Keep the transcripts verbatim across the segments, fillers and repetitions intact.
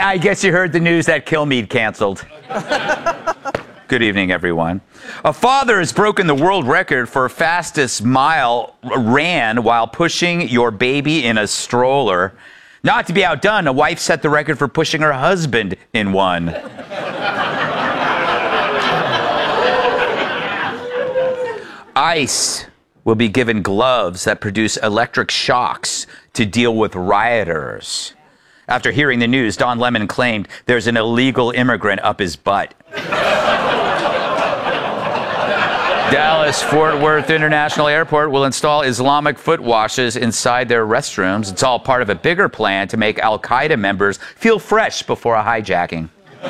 I guess you heard the news that Kilmeade canceled. Good evening, everyone. A father has broken the world record for fastest mile ran while pushing your baby in a stroller. Not to be outdone, a wife set the record for pushing her husband in one. ICE will be given gloves that produce electric shocks to deal with rioters. After hearing the news, Don Lemon claimed there's an illegal immigrant up his butt. Dallas-Fort Worth International Airport will install Islamic foot washes inside their restrooms. It's all part of a bigger plan to make Al-Qaeda members feel fresh before a hijacking.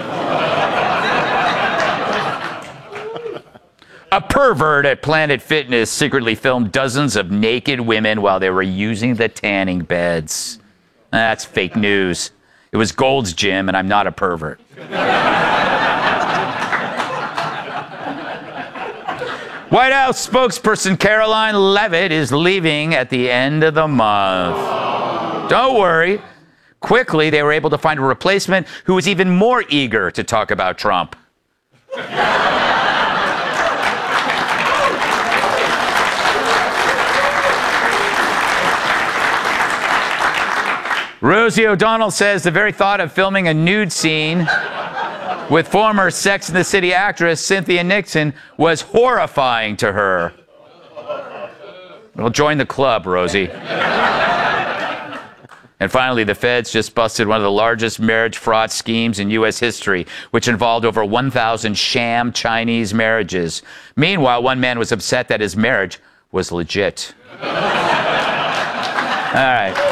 A pervert at Planet Fitness secretly filmed dozens of naked women while they were using the tanning beds. That's fake news. It was Gold's Gym, and I'm not a pervert. White House spokesperson Caroline Leavitt is leaving at the end of the month. Don't worry. Quickly, they were able to find a replacement who was even more eager to talk about Trump. Rosie O'Donnell says the very thought of filming a nude scene with former Sex and the City actress Cynthia Nixon was horrifying to her. Well, join the club, Rosie. And finally, the feds just busted one of the largest marriage fraud schemes in U S history, which involved over one thousand sham Chinese marriages. Meanwhile, one man was upset that his marriage was legit. All right.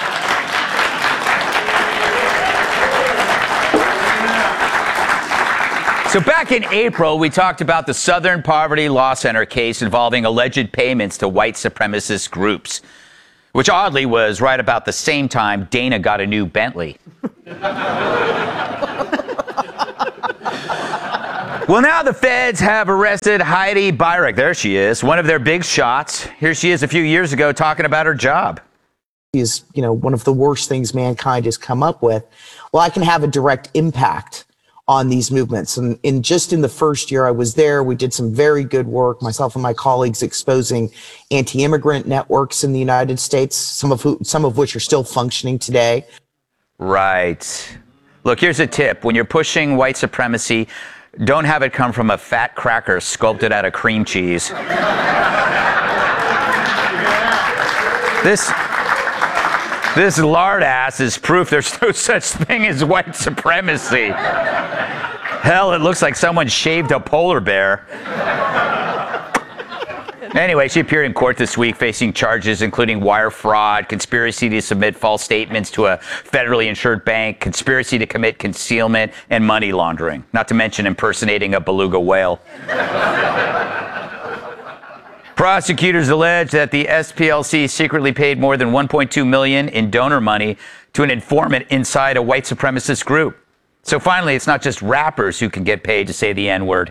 So back in April, we talked about the Southern Poverty Law Center case involving alleged payments to white supremacist groups, which oddly was right about the same time Dana got a new Bentley. Well, now the feds have arrested Heidi Beirich. There she is, one of their big shots. Here she is a few years ago talking about her job. Is, you know, one of the worst things mankind has come up with. Well, I can have a direct impact on these movements. And in just in the first year I was there, we did some very good work, myself and my colleagues, exposing anti-immigrant networks in the United States, some of who, some of which are still functioning today. Right. Look, here's a tip. When you're pushing white supremacy, don't have it come from a fat cracker sculpted out of cream cheese. This... This lard ass is proof there's no such thing as white supremacy. Hell, it looks like someone shaved a polar bear. Anyway, she appeared in court this week facing charges including wire fraud, conspiracy to submit false statements to a federally insured bank, conspiracy to commit concealment, and money laundering, not to mention impersonating a beluga whale. Prosecutors allege that the S P L C secretly paid more than one point two million dollars in donor money to an informant inside a white supremacist group. So finally, it's not just rappers who can get paid to say the N-word.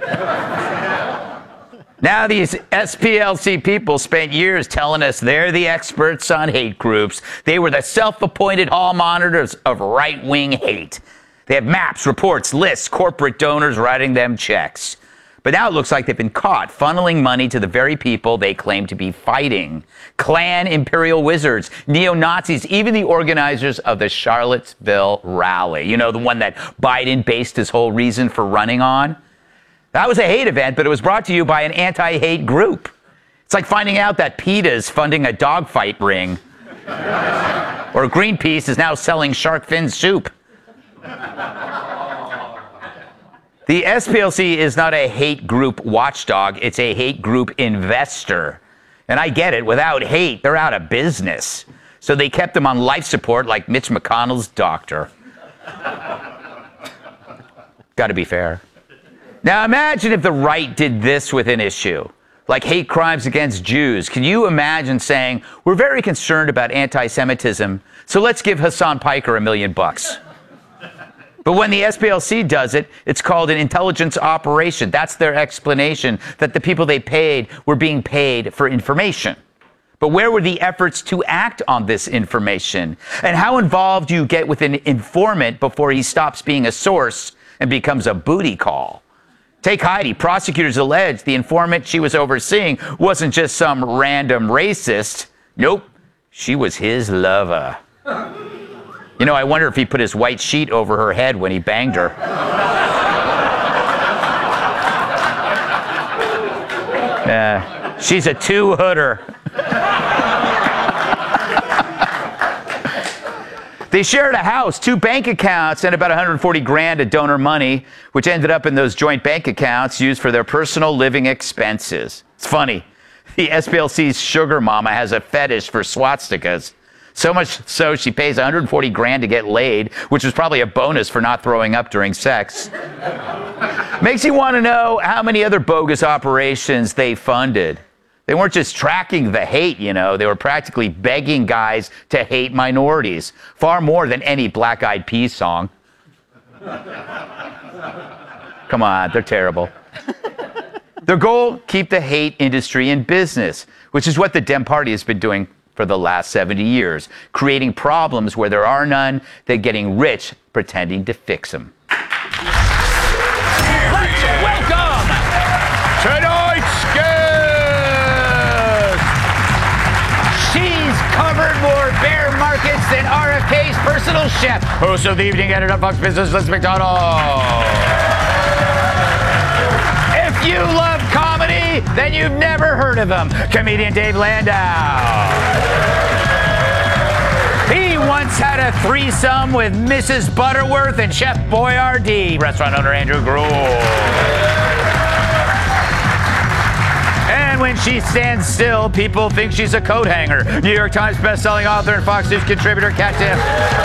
Now these S P L C people spent years telling us they're the experts on hate groups. They were the self-appointed hall monitors of right-wing hate. They have maps, reports, lists, corporate donors writing them checks. But now it looks like they've been caught funneling money to the very people they claim to be fighting. Klan imperial wizards, neo-Nazis, even the organizers of the Charlottesville rally. You know, the one that Biden based his whole reason for running on? That was a hate event, but it was brought to you by an anti-hate group. It's like finding out that PETA is funding a dogfight ring. Or Greenpeace is now selling shark fin soup. The S P L C is not a hate group watchdog, it's a hate group investor. And I get it, without hate, they're out of business. So they kept them on life support like Mitch McConnell's doctor. Gotta be fair. Now imagine if the right did this with an issue, like hate crimes against Jews. Can you imagine saying, we're very concerned about anti-Semitism, so let's give Hassan Piker a million bucks? But when the S P L C does it, it's called an intelligence operation. That's their explanation, that the people they paid were being paid for information. But where were the efforts to act on this information? And how involved do you get with an informant before he stops being a source and becomes a booty call? Take Heidi. Prosecutors allege the informant she was overseeing wasn't just some random racist. Nope, she was his lover. You know, I wonder if he put his white sheet over her head when he banged her. Uh, she's a two-hooder. They shared a house, two bank accounts, and about one hundred forty grand of donor money, which ended up in those joint bank accounts used for their personal living expenses. It's funny. The S P L C's sugar mama has a fetish for swastikas. So much so she pays one hundred forty grand to get laid, which was probably a bonus for not throwing up during sex. Makes you want to know how many other bogus operations they funded. They weren't just tracking the hate, you know. They were practically begging guys to hate minorities, far more than any Black Eyed Peas song. Come on, they're terrible. Their goal, keep the hate industry in business, which is what the Dem Party has been doing for the last seventy years, creating problems where there are none, then getting rich pretending to fix them. Let's welcome tonight's guest. She's covered more bear markets than R F K's personal chef. Host of the evening editor of Fox Business, Liz McDonald. If you love comedy, then you've never heard of him. Comedian Dave Landau. He once had a threesome with Missus Butterworth and Chef Boyardee. Restaurant owner Andrew Gruel. And when she stands still, people think she's a coat hanger. New York Times bestselling author and Fox News contributor Kat Tiff.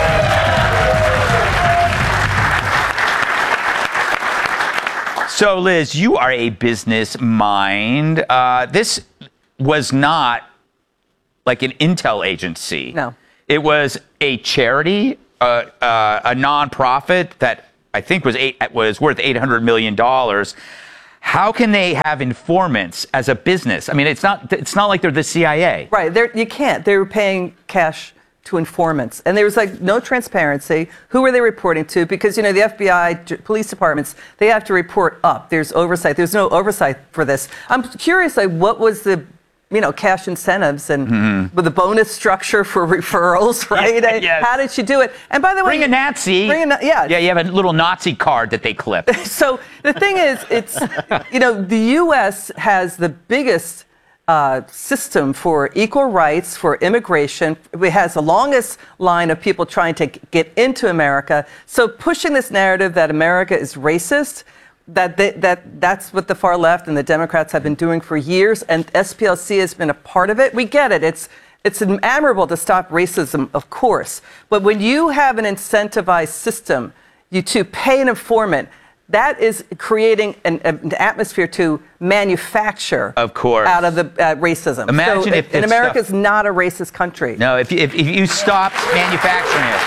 So, Liz, you are a business mind. Uh, this was not like an intel agency. No. It was a charity, uh, uh, a nonprofit that I think was eight, was worth eight hundred million dollars. How can they have informants as a business? I mean, it's not it's not like they're the C I A. Right. They're, you can't. They were paying cash to informants. And there was like no transparency. Who were they reporting to? Because, you know, the F B I, police departments, they have to report up. There's oversight. There's no oversight for this. I'm curious, like, what was the, you know, cash incentives and mm-hmm. with the bonus structure for referrals, right? Yeah, yes. How did she do it? And by the way, bring a Nazi. Bring a, yeah. Yeah, you have a little Nazi card that they clip. So the thing is, it's, you know, the U S has the biggest Uh, system for equal rights, for immigration. It has the longest line of people trying to get into America. So pushing this narrative that America is racist, that they, that that's what the far left and the Democrats have been doing for years, and S P L C has been a part of it. We get it. It's it's admirable to stop racism, of course. But when you have an incentivized system, you to pay an informant, that is creating an, an atmosphere to manufacture, of course, out of the uh, racism. Imagine so if and America is not a racist country. No, if, if, if you stopped manufacturing it.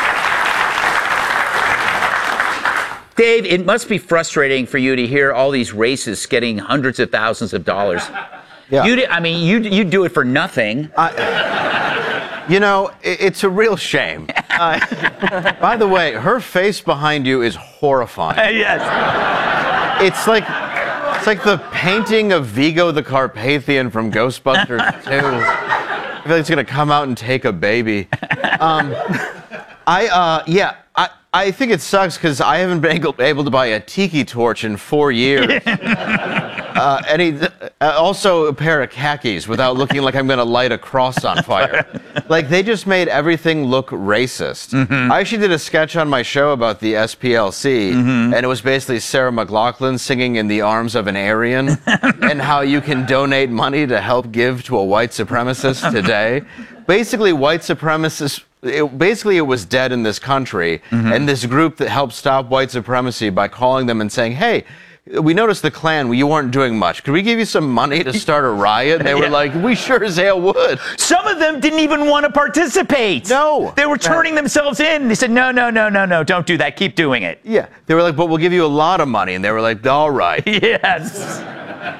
Dave, it must be frustrating for you to hear all these racists getting hundreds of thousands of dollars. Yeah. You, I mean, you you do it for nothing. I, you know, it, it's a real shame. Uh, by the way, her face behind you is horrifying. Uh, yes. It's like it's like the painting of Vigo the Carpathian from Ghostbusters two. I feel like it's gonna come out and take a baby. Um, I uh, yeah. I, I think it sucks because I haven't been able, able to buy a tiki torch in four years. uh, and he, uh, also a pair of khakis without looking like I'm going to light a cross on fire. Like, they just made everything look racist. Mm-hmm. I actually did a sketch on my show about the S P L C, mm-hmm. and it was basically Sarah McLachlan singing In the Arms of an Aryan, and how you can donate money to help give to a white supremacist today. Basically, white supremacists... It, basically, it was dead in this country, mm-hmm. and this group that helped stop white supremacy by calling them and saying, hey, we noticed the Klan, you weren't doing much. Could we give you some money to start a riot? They were yeah. like, we sure as hell would. Some of them didn't even want to participate. No. They were turning right. themselves in. They said, no, no, no, no, no, don't do that. Keep doing it. Yeah. They were like, but we'll give you a lot of money. And they were like, all right. Yes.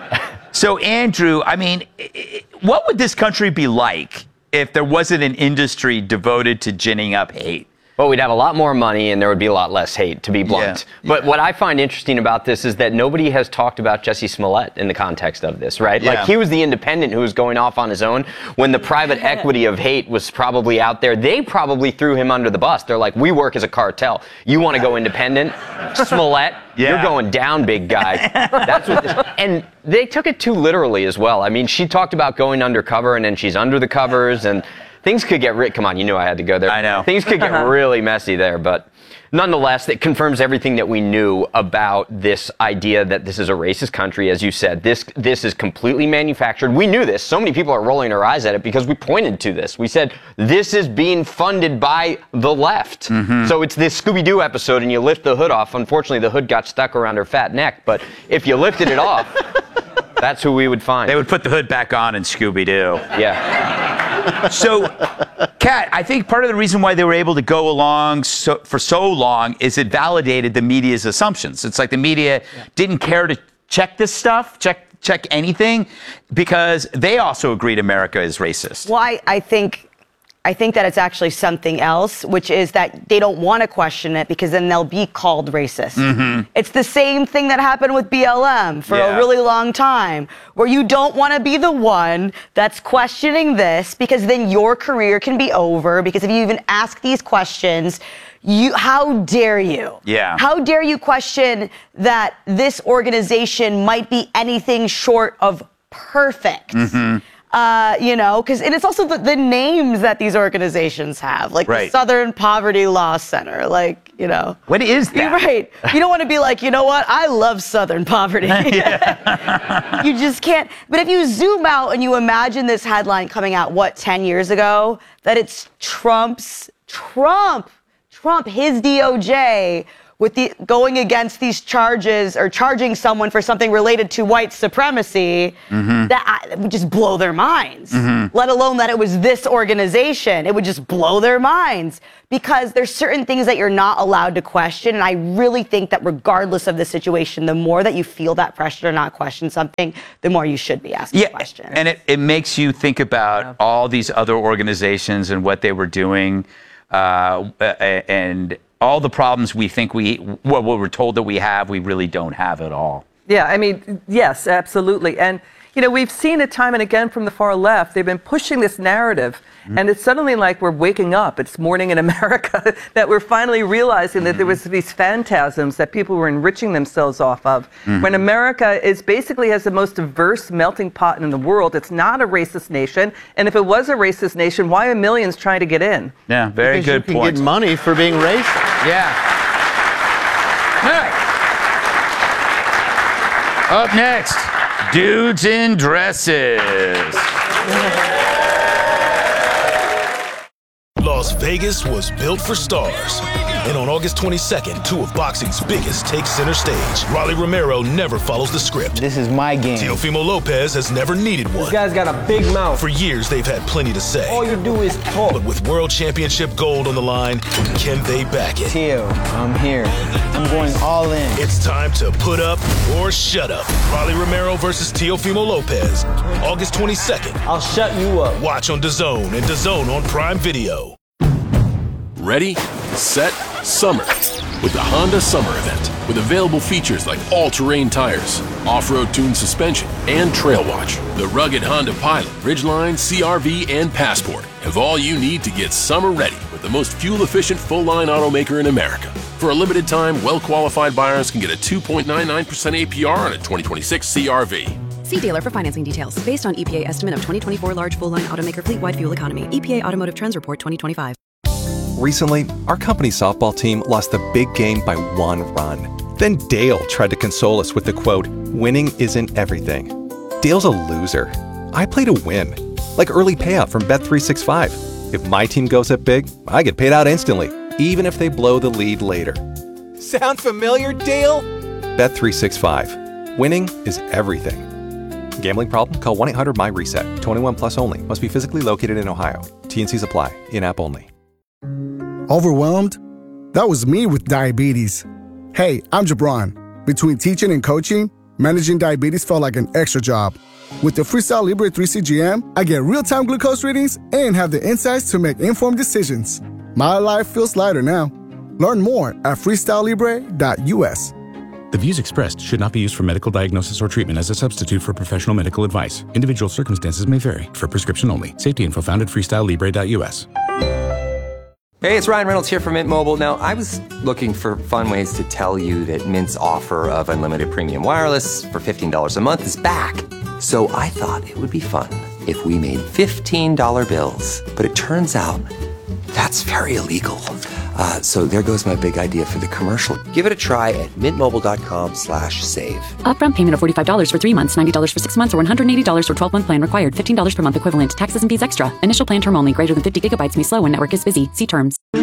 So, Andrew, I mean, what would this country be like if there wasn't an industry devoted to ginning up hate? Well, we'd have a lot more money and there would be a lot less hate, to be blunt. Yeah. But yeah. what I find interesting about this is that nobody has talked about Jussie Smollett in the context of this, right? Yeah. Like, he was the independent who was going off on his own when the private equity of hate was probably out there. They probably threw him under the bus. They're like, we work as a cartel. You want to go independent? Smollett, yeah. you're going down, big guy. That's what this, and they took it too literally as well. I mean, she talked about going undercover and then she's under the covers and things could get re- come on, you knew I had to go there. I know. Things could get really messy there, but nonetheless, it confirms everything that we knew about this idea that this is a racist country. As you said, this this is completely manufactured. We knew this. So many people are rolling their eyes at it because we pointed to this. We said, this is being funded by the left. Mm-hmm. So it's this Scooby-Doo episode and you lift the hood off. Unfortunately, the hood got stuck around her fat neck, but if you lifted it off, that's who we would find. They would put the hood back on in Scooby-Doo. Yeah. So, Kat, I think part of the reason why they were able to go along so, for so long is it validated the media's assumptions. It's like the media yeah. didn't care to check this stuff, check check anything, because they also agreed America is racist. Well, I, I think... I think that it's actually something else, which is that they don't want to question it because then they'll be called racist. Mm-hmm. It's the same thing that happened with B L M for yeah. a really long time, where you don't want to be the one that's questioning this because then your career can be over, because if you even ask these questions, you, how dare you? Yeah. How dare you question that this organization might be anything short of perfect? Mm-hmm. Uh, you know, because and it's also the, the names that these organizations have, like right. the Southern Poverty Law Center, like, you know. What is that? You're right. You don't want to be like, you know what? I love Southern poverty. You just can't. But if you zoom out and you imagine this headline coming out, what, ten years ago, that it's Trump's, Trump, Trump, his D O J, with the going against these charges or charging someone for something related to white supremacy, mm-hmm. that I, would just blow their minds. Mm-hmm. Let alone that it was this organization. It would just blow their minds, because there's certain things that you're not allowed to question. And I really think that regardless of the situation, the more that you feel that pressure to not question something, the more you should be asking yeah, questions. And it, it makes you think about yeah. all these other organizations and what they were doing, uh, and all the problems we think we, what we're told that we have, we really don't have at all. Yeah, I mean, yes, absolutely. And, you know, we've seen it time and again from the far left. They've been pushing this narrative, mm-hmm. and it's suddenly like we're waking up. It's morning in America, that we're finally realizing that mm-hmm. there was these phantasms that people were enriching themselves off of. Mm-hmm. When America is basically has the most diverse melting pot in the world, it's not a racist nation. And if it was a racist nation, why are millions trying to get in? Yeah, very because good you can point. Get money for being racist. Yeah. All right. Up next, dudes in dresses. Las Vegas was built for stars. And on August twenty-second, two of boxing's biggest take center stage. Rolly Romero never follows the script. This is my game. Teofimo Lopez has never needed one. This guy's got a big mouth. For years, they've had plenty to say. All you do is talk. But with world championship gold on the line, can they back it? Teo, I'm here. I'm going all in. It's time to put up or shut up. Rolly Romero versus Teofimo Lopez. August twenty-second. I'll shut you up. Watch on DAZN and DAZN on Prime Video. Ready, set, summer with the Honda Summer Event, with available features like all-terrain tires, off-road tuned suspension, and Trail Watch. The rugged Honda Pilot, Ridgeline, C R V, and Passport have all you need to get summer ready with the most fuel-efficient full-line automaker in America. For a limited time, well-qualified buyers can get a two point nine nine percent A P R on a twenty twenty-six C R V. See dealer for financing details. Based on E P A estimate of twenty twenty-four large full-line automaker fleet-wide fuel economy. E P A Automotive Trends Report twenty twenty-five. Recently, our company softball team lost the big game by one run. Then Dale tried to console us with the quote, "Winning isn't everything." Dale's a loser. I play to win. Like early payout from Bet three sixty-five. If my team goes up big, I get paid out instantly, even if they blow the lead later. Sound familiar, Dale? Bet three sixty-five. Winning is everything. Gambling problem? Call one eight hundred M Y reset. twenty-one plus only. Must be physically located in Ohio. T and Cs apply. In-app only. Overwhelmed? That was me with diabetes. Hey, I'm Jabron. Between teaching and coaching, managing diabetes felt like an extra job. With the Freestyle Libre three C G M, I get real-time glucose readings and have the insights to make informed decisions. My life feels lighter now. Learn more at freestyle libre dot U S. The views expressed should not be used for medical diagnosis or treatment as a substitute for professional medical advice. Individual circumstances may vary. For prescription only. Safety info found at freestyle libre dot U S. Hey, it's Ryan Reynolds here from Mint Mobile. Now, I was looking for fun ways to tell you that Mint's offer of unlimited premium wireless for fifteen dollars a month is back. So I thought it would be fun if we made fifteen dollar bills. But it turns out that's very illegal. Uh, so there goes my big idea for the commercial. Give it a try at mintmobile.com slash save. Upfront payment of forty-five dollars for three months, ninety dollars for six months, or one hundred eighty dollars for twelve-month plan required. fifteen dollars per month equivalent. Taxes and fees extra. Initial plan term only. Greater than fifty gigabytes may slow when network is busy. See terms.